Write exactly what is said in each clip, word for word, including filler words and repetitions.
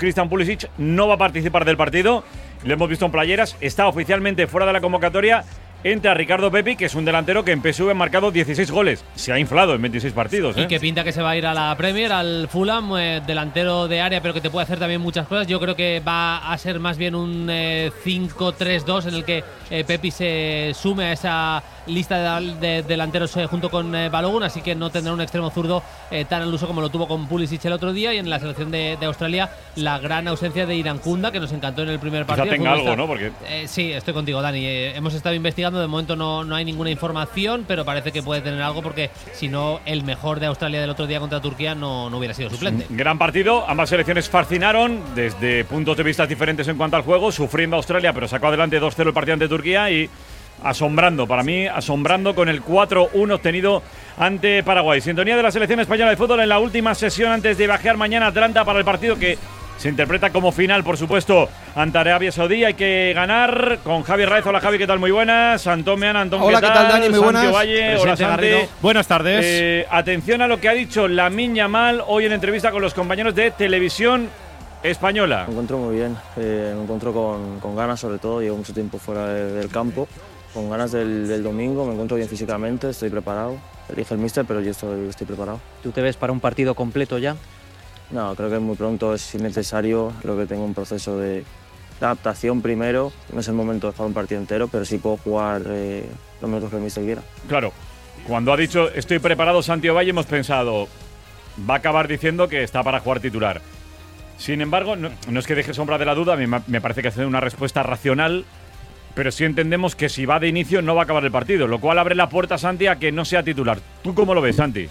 Christian Pulisic no va a participar del partido. Lo hemos visto en playeras. Está oficialmente fuera de la convocatoria. Entra Ricardo Pepi, que es un delantero que en P S V ha marcado dieciséis goles. Se ha inflado en veintiséis partidos. ¿eh? Y que pinta que se va a ir a la Premier, al Fulham, eh, delantero de área, pero que te puede hacer también muchas cosas. Yo creo que va a ser más bien un eh, cinco tres dos en el que eh, Pepi se sume a esa lista de, de delanteros eh, junto con eh, Balogun, así que no tendrá un extremo zurdo eh, tan al uso como lo tuvo con Pulisic el otro día. Y en la selección de, de Australia, la gran ausencia de Irankunda, que nos encantó en el primer partido. Quizá tenga algo, ¿no? Porque... Eh, sí, estoy contigo, Dani. Eh, hemos estado investigando. De momento no, no hay ninguna información, pero parece que puede tener algo, porque si no, el mejor de Australia del otro día contra Turquía no, no hubiera sido suplente. Gran partido, ambas selecciones fascinaron desde puntos de vista diferentes en cuanto al juego, sufriendo a Australia, pero sacó adelante dos cero el partido ante Turquía y asombrando, para mí, asombrando con el cuatro uno obtenido ante Paraguay. Sintonía de la selección española de fútbol en la última sesión antes de viajar mañana a Atlanta para el partido que se interpreta como final, por supuesto, ante Arabia Saudí. Hay que ganar con Javi Raez. Hola, Javi, ¿qué tal? Muy buenas. Antón Meana, Antón, hola, ¿qué tal? ¿qué tal, Dani? Muy buenas. Santi Valle, hola, Santi. Buenas tardes. Eh, atención a lo que ha dicho Lamine Yamal hoy en entrevista con los compañeros de Televisión Española. Me encuentro muy bien, eh, me encuentro con, con ganas, sobre todo. Llevo mucho tiempo fuera de, del campo, con ganas del, del domingo. Me encuentro bien físicamente, estoy preparado. Elige el míster, pero yo estoy, estoy preparado. ¿Tú te ves para un partido completo ya? No, creo que muy pronto es innecesario. Creo que tengo un proceso de adaptación primero. No es el momento de jugar un partido entero, pero sí puedo jugar eh, los minutos que el míster quiera. Claro, cuando ha dicho estoy preparado Santi Valle, hemos pensado va a acabar diciendo que está para jugar titular. Sin embargo, no, no es que deje sombra de la duda, a mí me parece que hace una respuesta racional, pero sí entendemos que si va de inicio no va a acabar el partido, lo cual abre la puerta, Santi, a que no sea titular. ¿Tú cómo lo ves, Santi?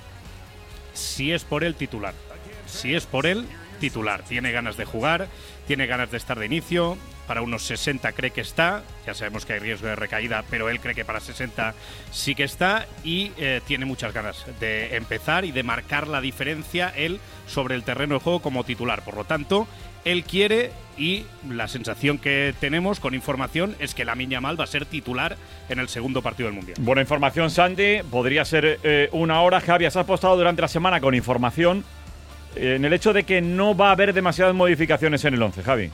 Si es por él, titular. Si es por él, titular. Tiene ganas de jugar, tiene ganas de estar de inicio. Para unos sesenta cree que está. Ya sabemos que hay riesgo de recaída, pero él cree que para sesenta sí que está. Y eh, tiene muchas ganas de empezar y de marcar la diferencia él sobre el terreno de juego como titular. Por lo tanto, él quiere, y la sensación que tenemos con información es que Lamine Yamal va a ser titular en el segundo partido del Mundial. Buena información, Santi. Podría ser eh, una hora. Javi, has apostado durante la semana con información en el hecho de que no va a haber demasiadas modificaciones en el once, Javi.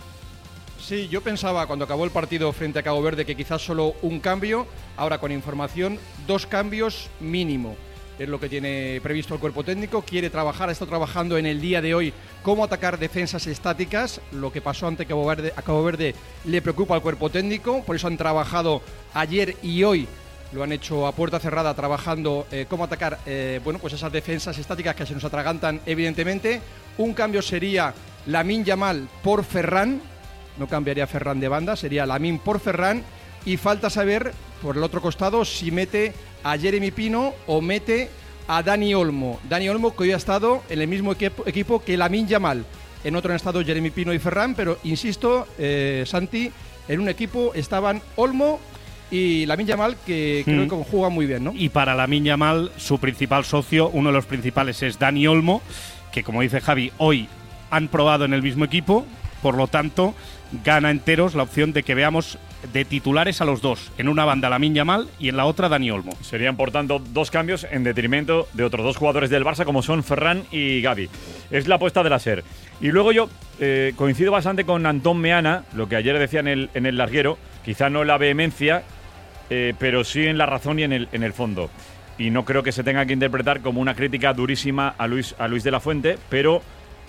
Sí, yo pensaba cuando acabó el partido frente a Cabo Verde que quizás solo un cambio. Ahora con información, dos cambios mínimo. Es lo que tiene previsto el cuerpo técnico. Quiere trabajar, ha estado trabajando en el día de hoy cómo atacar defensas estáticas. Lo que pasó ante Cabo Verde, a Cabo Verde le preocupa al cuerpo técnico. Por eso han trabajado ayer y hoy. Lo han hecho a puerta cerrada, trabajando eh, cómo atacar eh, bueno, pues esas defensas estáticas que se nos atragantan, evidentemente. Un cambio sería Lamine Yamal por Ferran. No cambiaría Ferran de banda, sería Lamine por Ferran. Y falta saber, por el otro costado, si mete a Jeremy Pino o mete a Dani Olmo. Dani Olmo, que hoy ha estado en el mismo equipo, equipo que Lamine Yamal. En otro han estado Jeremy Pino y Ferran, pero insisto, eh, Santi, en un equipo estaban Olmo y Lamine Yamal, que creo mm. que juega muy bien, ¿no? Y para Lamine Yamal, su principal socio, uno de los principales es Dani Olmo, que como dice Javi, hoy han probado en el mismo equipo, por lo tanto, gana enteros la opción de que veamos de titulares a los dos, en una banda Lamine Yamal y en la otra Dani Olmo. Serían, por tanto, dos cambios en detrimento de otros dos jugadores del Barça, como son Ferran y Gavi. Es la apuesta de la SER. Y luego yo eh, coincido bastante con Antón Meana, lo que ayer decía en el, en el larguero, quizá no la vehemencia, eh, pero sí en la razón y en el, en el fondo. Y no creo que se tenga que interpretar como una crítica durísima a Luis, a Luis de la Fuente, pero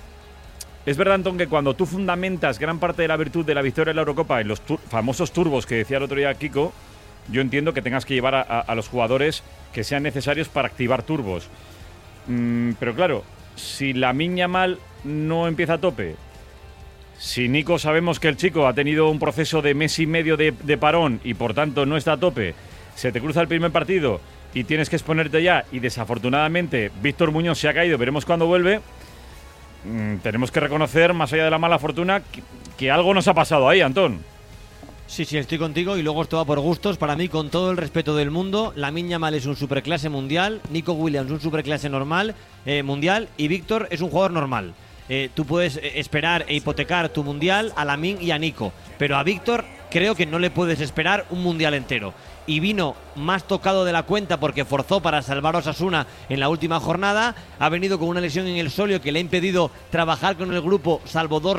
es verdad, Antón, que cuando tú fundamentas gran parte de la virtud de la victoria en la Eurocopa en los tur- famosos turbos que decía el otro día Kiko, yo entiendo que tengas que llevar a, a, a los jugadores que sean necesarios para activar turbos. Mm, pero claro, si Lamine Yamal no empieza a tope, si Nico sabemos que el chico ha tenido un proceso de mes y medio de, de parón y por tanto no está a tope, se te cruza el primer partido y tienes que exponerte ya y desafortunadamente Víctor Muñoz se ha caído, veremos cuándo vuelve. Mm, tenemos que reconocer, más allá de la mala fortuna, que, que algo nos ha pasado ahí, Antón. Sí, sí, estoy contigo y luego esto va por gustos. Para mí, con todo el respeto del mundo, Lamine Yamal es un superclase mundial, Nico Williams un superclase normal eh, mundial y Víctor es un jugador normal. Eh, tú puedes eh, esperar e hipotecar tu mundial a Lamine y a Nico, pero a Víctor creo que no le puedes esperar un mundial entero. Y vino más tocado de la cuenta porque forzó para salvar a Osasuna en la última jornada. Ha venido con una lesión en el sóleo que le ha impedido trabajar con el grupo, salvo dos